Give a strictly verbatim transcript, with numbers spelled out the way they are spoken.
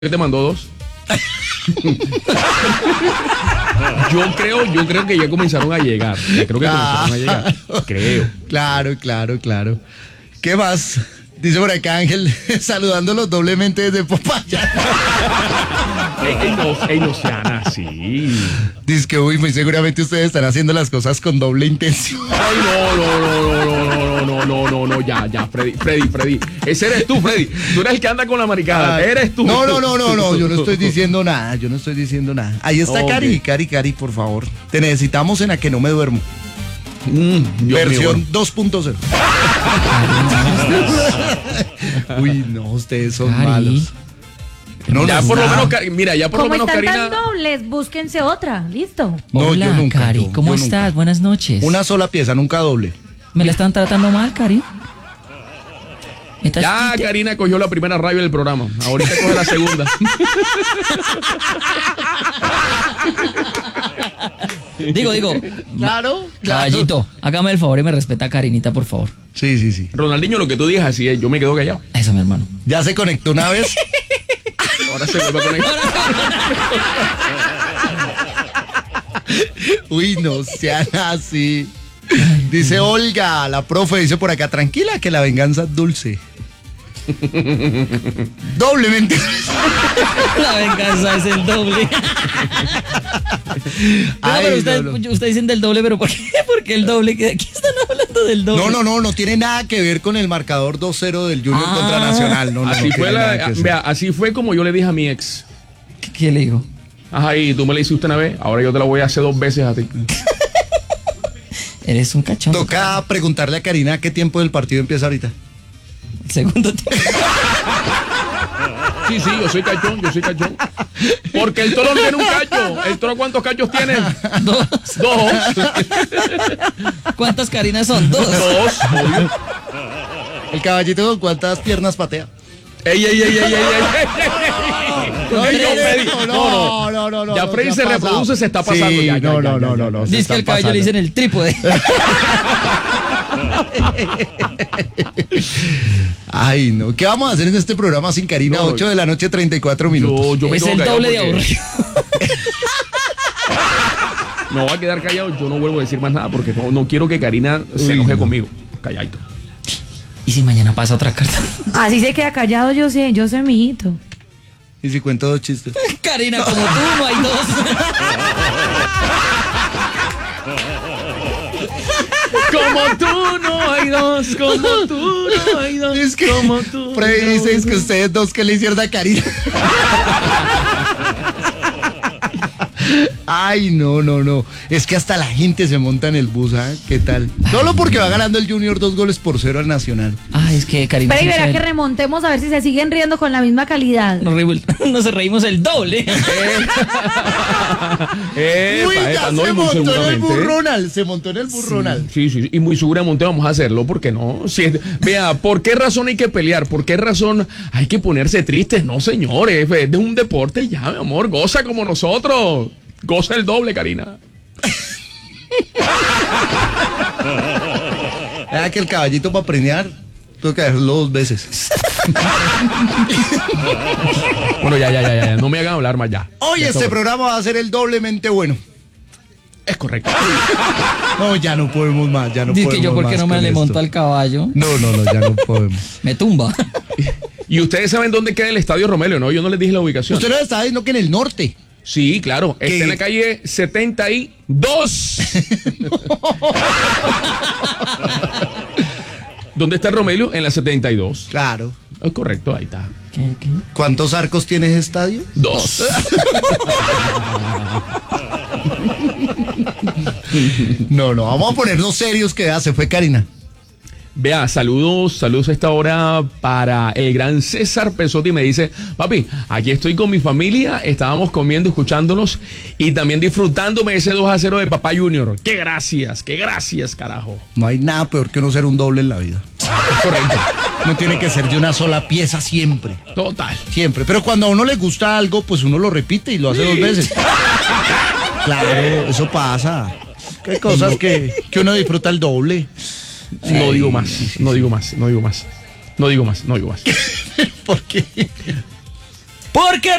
te mandó dos. yo creo, yo creo que ya comenzaron a llegar. Ya creo que Ah, comenzaron a llegar. Creo. Claro, claro, claro. ¿Qué más? Dice por acá Ángel, saludándolos doblemente desde Popaya. Ey, ey, no, ey, no sean así. Dice que, uy, muy seguramente ustedes están haciendo las cosas con doble intención. Ay, no, no, no, no, no, no, no, no, no, ya, ya, Freddy, Freddy, Freddy. Ese eres tú, Freddy. Tú eres el que anda con la maricada. Ay, Eres tú. No, no, no, no, no, yo no estoy diciendo nada, yo no estoy diciendo nada. Ahí está Okay. Cari, Cari, Cari, por favor. Te necesitamos en A Que No Me Duermo. Mm, Dios Versión mío, dos punto cero. Uy, no, ustedes son Cari. malos. No, ya no, por lo nada. menos, Cari- mira, ya por lo Como menos están Karina. tan dobles, búsquense otra. Listo. No, Hola, yo nunca, Cari, yo- ¿cómo yo estás? nunca. Buenas noches. Una sola pieza, nunca doble. ¿Me la están tratando mal, Cari? ¿Estás Ya triste? Karina cogió la primera rabia del programa. Ahorita coge la segunda. Digo, digo, Claro, caballito, hágame el favor y me respeta a Karinita, por favor. Sí, sí, sí. Ronaldinho, lo que tú digas así es, yo me quedo callado. Eso, mi hermano. Ya se conectó una vez. Ahora se vuelve a conectar. Uy, no sean así. Dice Olga, la profe, dice por acá, tranquila que la venganza es dulce. Doblemente. La venganza es el doble. Pero, Ay, pero ustedes, no, no. ustedes dicen del doble, pero ¿por qué? Porque el doble, ¿qué aquí están hablando del doble? No, no, no, no tiene nada que ver con el marcador dos cero del Junior Ah. contra Nacional. No, no, Así no fue tiene nada la, que ver. vea, así fue como yo le dije a mi ex. ¿Qué, qué le digo? Ajá, y tú me la hiciste una vez, ahora yo te la voy a hacer dos veces a ti. Eres un cachón. Toca preguntarle a Karina qué tiempo del partido empieza ahorita. El segundo tiempo. Sí, sí, yo soy cachón, yo soy cachón. Porque el toro no tiene un cacho. ¿El toro cuántos cachos tiene? Dos. Dos. ¿Cuántas Karinas son? Dos. Dos, obvio. El caballito con cuántas piernas patea. Ey, ey, ey, ey, ey, ey, ey. No, Ay, no, Freddy, no, no, no, no, no. Ya no, Freddy ha se pasado. reproduce, se está pasando. Sí, ya, ya, no, ya, no, ya, no, ya, no, no. se Dice que el están cabello le pasando. dicen el trípode. Ay, no. ¿Qué vamos a hacer en este programa sin Karina? No, no. ocho de la noche, treinta y cuatro minutos. Yo, yo me Es quedo el callado doble de porque aburrido. Me voy a quedar callado, yo no vuelvo a decir más nada porque no, no quiero que Karina se Uy, enoje no. conmigo. Calladito. ¿Y si mañana pasa otra carta? Así se queda callado, yo sé, yo sé, mijito. Y si cuento dos chistes. Karina, como tú, no hay dos. Como tú no hay dos, como tú no hay dos, Es que como tú. Freddy no dice hay es que dos. ustedes dos que le hicieron a Karina. Ay, no, no, no. Es que hasta la gente se monta en el bus, ¿ah? ¿Qué tal? Solo porque va ganando el Junior dos goles por cero al Nacional. Ay, es que Karina. Pero y sí verá se- que remontemos a ver si se siguen riendo con la misma calidad. Nos, reímos- nos reímos el doble. Epa, Uy, ya epa, no, y se muy montó en el seguramente. burronal, se montó en el burronal. Sí, sí, y muy seguramente vamos a hacerlo, ¿por qué no? Si es- vea, ¿por qué razón hay que pelear? ¿Por qué razón hay que ponerse tristes? No, señores, es de un deporte ya, mi amor, goza como nosotros. Goza el doble, Karina. Era que el caballito para premiar, tengo que hacerlo dos veces. Bueno, ya, ya, ya, ya, no me hagan hablar más ya. Hoy Ya este está bueno. programa va a ser el doblemente bueno. Es correcto. No, ya no podemos más, ya no Dice podemos que yo, ¿por qué más no me con le esto. monto al caballo? No, no, no, ya no podemos. Me tumba. Y ustedes saben dónde queda el Estadio Romelio, ¿no? Yo no les dije la ubicación. Usted no está diciendo que en el norte. Sí, claro, ¿Qué? está en la calle setenta y dos. ¿Dónde está el Romelio? En la setenta y dos. Claro. Es correcto, ahí está. ¿Qué, qué? ¿Cuántos arcos tiene ese estadio? Dos. No, no, vamos a ponernos serios que ya se fue Karina. Vea, saludos, saludos a esta hora para el gran César Pesotti. Me dice, papi, aquí estoy con mi familia, estábamos comiendo, escuchándolos y también disfrutándome ese dos a cero de Papá Junior. ¡Qué gracias, qué gracias, carajo! No hay nada peor que no ser un doble en la vida. Correcto. No tiene que ser de una sola pieza siempre. Total. Siempre. Pero cuando a uno le gusta algo, pues uno lo repite y lo hace dos veces. Claro, eso pasa. Hay cosas que, que uno disfruta el doble. No digo más, no digo más, no digo más. No digo más, no digo más. ¿Por qué? Porque